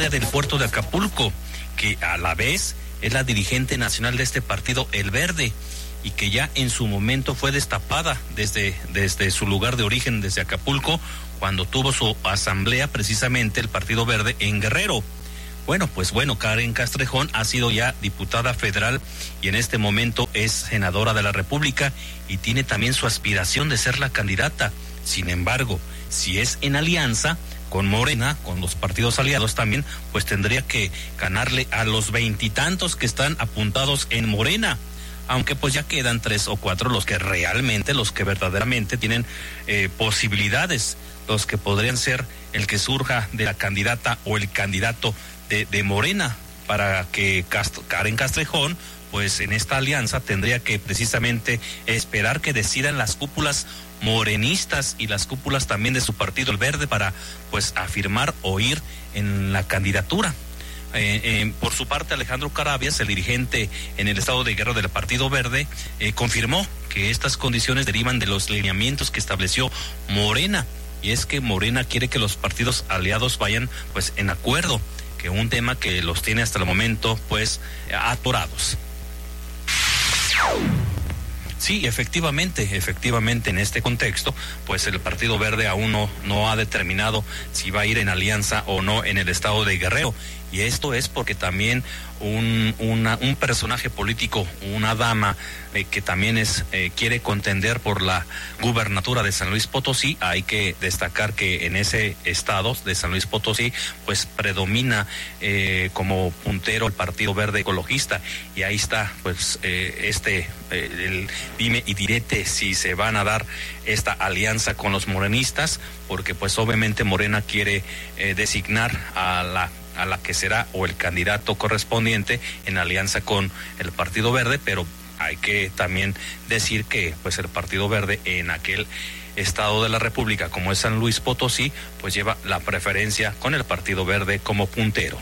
originaria del puerto de Acapulco, que a la vez es la dirigente nacional de este partido, El Verde, y que ya en su momento fue destapada desde su lugar de origen, desde Acapulco, cuando tuvo su asamblea precisamente el Partido Verde en Guerrero. Karen Castrejón ha sido ya diputada federal y en este momento es senadora de la República y tiene también su aspiración de ser la candidata. Sin embargo, si es en alianza con Morena, con los partidos aliados también, pues tendría que ganarle a los 20 y tantos que están apuntados en Morena. Aunque pues ya quedan 3 o 4 los que verdaderamente tienen posibilidades, los que podrían ser el que surja de la candidata o el candidato de Morena, para que Karen Castrejón, pues en esta alianza tendría que precisamente esperar que decidan las cúpulas morenistas y las cúpulas también de su partido El Verde para pues afirmar o ir en la candidatura. Por su parte, Alejandro Carabias, el dirigente en el estado de Guerrero del Partido Verde, confirmó que estas condiciones derivan de los lineamientos que estableció Morena, y es que Morena quiere que los partidos aliados vayan pues en acuerdo, que un tema que los tiene hasta el momento pues atorados. Sí, efectivamente, en este contexto, pues el Partido Verde aún no ha determinado si va a ir en alianza o no en el estado de Guerrero. Y esto es porque también un personaje político, una dama que también quiere contender por la gubernatura de San Luis Potosí. Hay que destacar que en ese estado de San Luis Potosí pues predomina como puntero el Partido Verde Ecologista, y ahí está pues el dime y direte si se van a dar esta alianza con los morenistas, porque pues obviamente Morena quiere designar a la que será o el candidato correspondiente en alianza con el Partido Verde, pero hay que también decir que pues el Partido Verde en aquel estado de la República como es San Luis Potosí pues lleva la preferencia con el Partido Verde como puntero.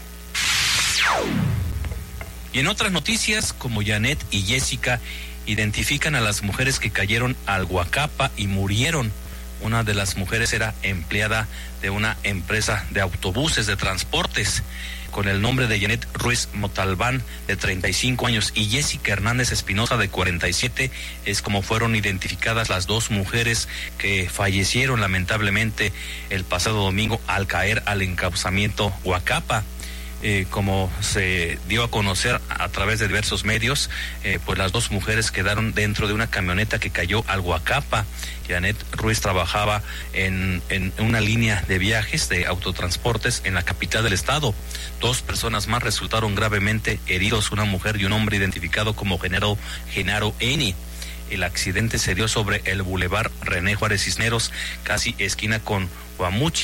Y en otras noticias, como Janet y Jessica identifican a las mujeres que cayeron al Huacapa y murieron. Una de las mujeres era empleada de una empresa de autobuses de transportes con el nombre de Janet Ruiz Montalbán, de 35 años, y Jessica Hernández Espinosa, de 47, es como fueron identificadas las dos mujeres que fallecieron lamentablemente el pasado domingo al caer al enclaustramiento Huacapa. Como se dio a conocer a través de diversos medios, pues las dos mujeres quedaron dentro de una camioneta que cayó al Huacapa. Janet Ruiz trabajaba en una línea de viajes de autotransportes en la capital del estado. 2 personas más resultaron gravemente heridos, una mujer y un hombre identificado como Genaro N. El accidente se dio sobre el Boulevard René Juárez Cisneros, casi esquina con Guamuchi.